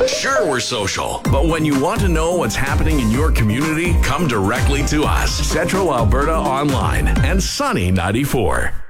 Sure, we're social, but when you want to know what's happening in your community, come directly to us. Central Alberta Online and Sunny 94.